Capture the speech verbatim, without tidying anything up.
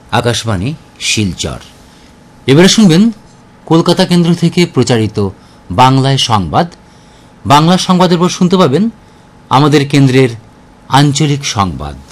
আকাশবাণী শিলচর। এবারে শুনবেন কলকাতা কেন্দ্র থেকে প্রচারিত বাংলায় সংবাদ। বাংলা সংবাদের পর শুনতে পাবেন আমাদের কেন্দ্রের আঞ্চলিক সংবাদ।